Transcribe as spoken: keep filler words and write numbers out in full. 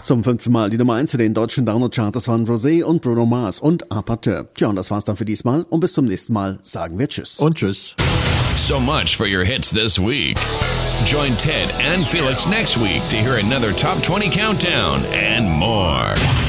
Zum fünften Mal die Nummer eins in den deutschen Download-Charts waren Rosé und Bruno Mars und Apateur. Tja, und das war's dann für diesmal und bis zum nächsten Mal sagen wir Tschüss. Und Tschüss. So much for your hits this week. Join Ted and Felix next week to hear another Top twenty Countdown and more.